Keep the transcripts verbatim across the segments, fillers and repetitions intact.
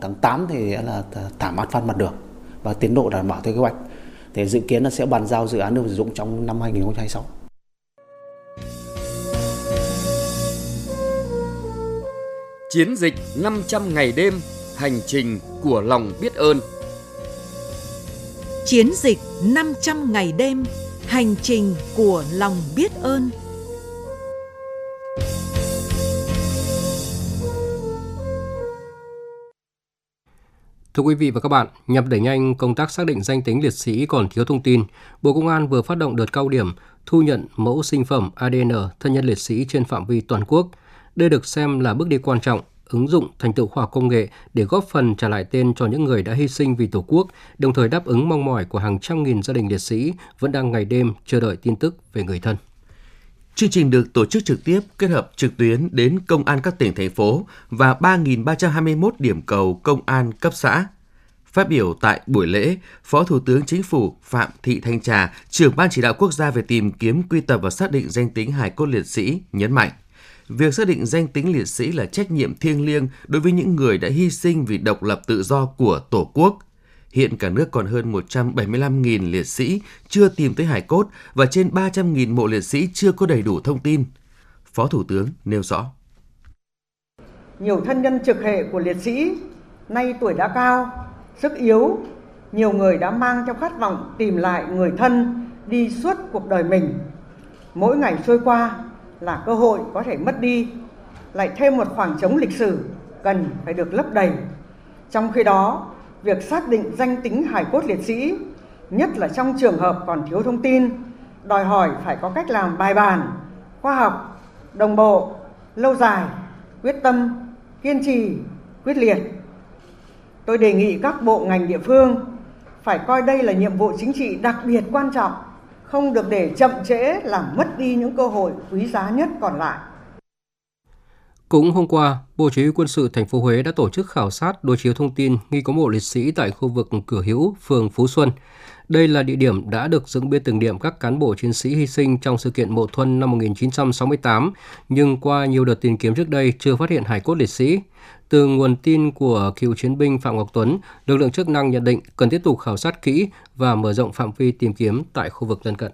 tháng tám thì là thảm án phát mặt đường và tiến độ đảm bảo theo kế hoạch. Thì dự kiến là sẽ bàn giao dự án được sử dụng trong năm hai nghìn không trăm hai mươi sáu. Chiến dịch năm trăm ngày đêm, hành trình của lòng biết ơn. Chiến dịch năm trăm ngày đêm, hành trình của lòng biết ơn. Thưa quý vị và các bạn, nhằm đẩy nhanh công tác xác định danh tính liệt sĩ còn thiếu thông tin, Bộ Công an vừa phát động đợt cao điểm thu nhận mẫu sinh phẩm a đê en thân nhân liệt sĩ trên phạm vi toàn quốc. Đây được xem là bước đi quan trọng, ứng dụng thành tựu khoa học công nghệ để góp phần trả lại tên cho những người đã hy sinh vì Tổ quốc, đồng thời đáp ứng mong mỏi của hàng trăm nghìn gia đình liệt sĩ vẫn đang ngày đêm chờ đợi tin tức về người thân. Chương trình được tổ chức trực tiếp kết hợp trực tuyến đến công an các tỉnh, thành phố và ba nghìn ba trăm hai mươi mốt điểm cầu công an cấp xã. Phát biểu tại buổi lễ, Phó Thủ tướng Chính phủ Phạm Thị Thanh Trà, trưởng Ban Chỉ đạo Quốc gia về tìm kiếm, quy tập và xác định danh tính hài cốt liệt sĩ, nhấn mạnh, việc xác định danh tính liệt sĩ là trách nhiệm thiêng liêng đối với những người đã hy sinh vì độc lập tự do của Tổ quốc. Hiện cả nước còn hơn một trăm bảy mươi lăm nghìn liệt sĩ chưa tìm thấy hài cốt và trên ba trăm nghìn mộ liệt sĩ chưa có đầy đủ thông tin. Phó Thủ tướng nêu rõ. Nhiều thân nhân trực hệ của liệt sĩ nay tuổi đã cao, sức yếu, nhiều người đã mang theo khát vọng tìm lại người thân đi suốt cuộc đời mình. Mỗi ngày trôi qua là cơ hội có thể mất đi, lại thêm một khoảng trống lịch sử cần phải được lấp đầy. Trong khi đó, việc xác định danh tính hài cốt liệt sĩ, nhất là trong trường hợp còn thiếu thông tin, đòi hỏi phải có cách làm bài bản, khoa học, đồng bộ, lâu dài, quyết tâm, kiên trì, quyết liệt. Tôi đề nghị các bộ ngành địa phương phải coi đây là nhiệm vụ chính trị đặc biệt quan trọng, không được để chậm trễ làm mất đi những cơ hội quý giá nhất còn lại. Cũng hôm qua, Bộ Chỉ huy Quân sự thành phố Huế đã tổ chức khảo sát đối chiếu thông tin nghi có mộ liệt sĩ tại khu vực Cửa Hữu, phường Phú Xuân. Đây là địa điểm đã được dựng bia tưởng niệm các cán bộ chiến sĩ hy sinh trong sự kiện Mậu Thuân năm một nghìn chín trăm sáu mươi tám, nhưng qua nhiều đợt tìm kiếm trước đây chưa phát hiện hài cốt liệt sĩ. Từ nguồn tin của cựu chiến binh Phạm Ngọc Tuấn, lực lượng chức năng nhận định cần tiếp tục khảo sát kỹ và mở rộng phạm vi tìm kiếm tại khu vực lân cận.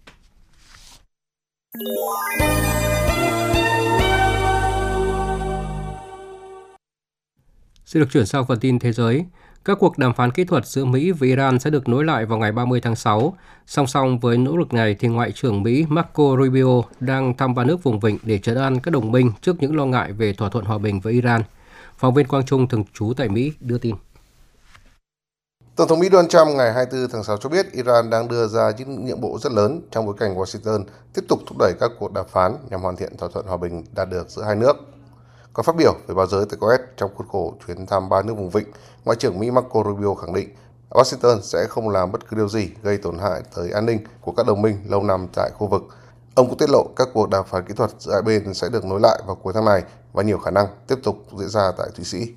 Xin được chuyển sang phần tin thế giới. Các cuộc đàm phán kỹ thuật giữa Mỹ và Iran sẽ được nối lại vào ngày ba mươi tháng sáu. Song song với nỗ lực này, thì Ngoại trưởng Mỹ Marco Rubio đang thăm ba nước vùng vịnh để trấn an các đồng minh trước những lo ngại về thỏa thuận hòa bình với Iran. Phóng viên Quang Trung thường trú tại Mỹ đưa tin. Tổng thống Mỹ Donald Trump ngày hai mươi tư tháng sáu cho biết Iran đang đưa ra những nhượng bộ rất lớn trong bối cảnh Washington tiếp tục thúc đẩy các cuộc đàm phán nhằm hoàn thiện thỏa thuận hòa bình đạt được giữa hai nước. Có phát biểu về báo giới tại Coes trong khuôn khổ chuyến thăm ba nước vùng vịnh, Ngoại trưởng Mỹ Marco Rubio khẳng định Washington sẽ không làm bất cứ điều gì gây tổn hại tới an ninh của các đồng minh lâu năm tại khu vực. Ông cũng tiết lộ các cuộc đàm phán kỹ thuật giữa hai bên sẽ được nối lại vào cuối tháng này và nhiều khả năng tiếp tục diễn ra tại Thụy Sĩ.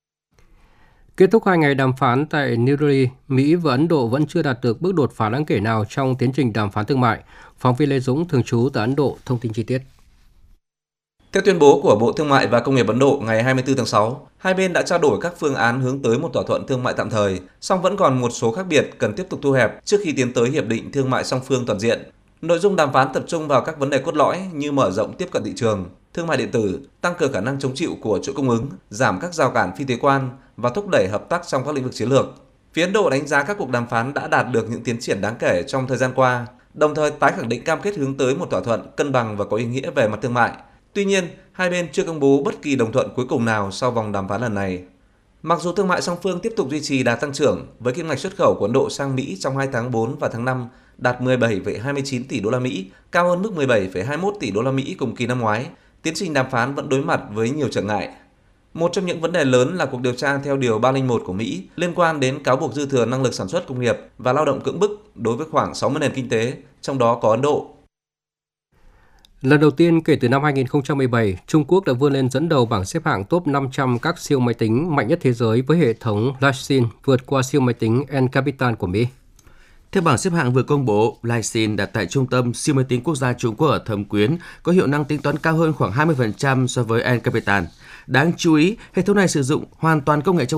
Kết thúc hai ngày đàm phán tại New Delhi, Mỹ và Ấn Độ vẫn chưa đạt được bước đột phá đáng kể nào trong tiến trình đàm phán thương mại. Phóng viên Lê Dũng thường trú tại Ấn Độ thông tin chi tiết. Theo tuyên bố của Bộ Thương mại và Công nghiệp Ấn Độ ngày hai mươi tư tháng sáu, hai bên đã trao đổi các phương án hướng tới một thỏa thuận thương mại tạm thời, song vẫn còn một số khác biệt cần tiếp tục thu hẹp trước khi tiến tới hiệp định thương mại song phương toàn diện. Nội dung đàm phán tập trung vào các vấn đề cốt lõi như mở rộng tiếp cận thị trường, thương mại điện tử, tăng cường khả năng chống chịu của chuỗi cung ứng, giảm các rào cản phi thuế quan và thúc đẩy hợp tác trong các lĩnh vực chiến lược. Phía Ấn Độ đánh giá các cuộc đàm phán đã đạt được những tiến triển đáng kể trong thời gian qua, đồng thời tái khẳng định cam kết hướng tới một thỏa thuận cân bằng và có ý nghĩa về mặt thương mại. Tuy nhiên, hai bên chưa công bố bất kỳ đồng thuận cuối cùng nào sau vòng đàm phán lần này. Mặc dù thương mại song phương tiếp tục duy trì đà tăng trưởng, với kim ngạch xuất khẩu của Ấn Độ sang Mỹ trong hai tháng tư và tháng năm đạt mười bảy phẩy hai mươi chín tỷ đô la Mỹ, cao hơn mức mười bảy phẩy hai mươi mốt tỷ đô la Mỹ cùng kỳ năm ngoái, tiến trình đàm phán vẫn đối mặt với nhiều trở ngại. Một trong những vấn đề lớn là cuộc điều tra theo Điều ba trăm lẻ một của Mỹ liên quan đến cáo buộc dư thừa năng lực sản xuất công nghiệp và lao động cưỡng bức đối với khoảng sáu mươi nền kinh tế, trong đó có Ấn Độ. Lần đầu tiên kể từ năm hai nghìn không trăm mười bảy, Trung Quốc đã vươn lên dẫn đầu bảng xếp hạng top năm trăm các siêu máy tính mạnh nhất thế giới với hệ thống Lysin, vượt qua siêu máy tính Encapital của Mỹ. Theo bảng xếp hạng vừa công bố, Lysin đặt tại trung tâm siêu máy tính quốc gia Trung Quốc ở Thâm Quyến, có hiệu năng tính toán cao hơn khoảng hai mươi phần trăm so với Encapital. Đáng chú ý, hệ thống này sử dụng hoàn toàn công nghệ trong